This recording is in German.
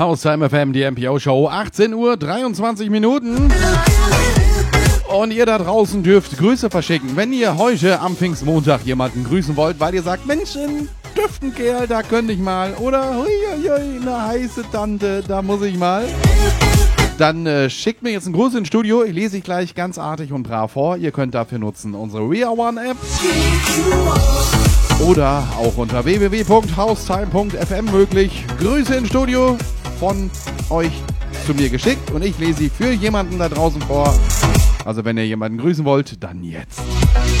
Haustime FM, die MPO-Show, 18 Uhr, 23 Minuten. Und ihr da draußen dürft Grüße verschicken. Wenn ihr heute am Pfingstmontag jemanden grüßen wollt, weil ihr sagt, Mensch, ein Düftenkerl, da könnte ich mal. Oder, huiuiui, eine heiße Tante, da muss ich mal. Dann schickt mir jetzt einen Gruß ins Studio. Ich lese ich gleich ganz artig und brav vor. Ihr könnt dafür nutzen unsere We Are One App. Oder auch unter www.haustime.fm möglich. Grüße ins Studio von euch zu mir geschickt und ich lese sie für jemanden da draußen vor. Also wenn ihr jemanden grüßen wollt, dann jetzt.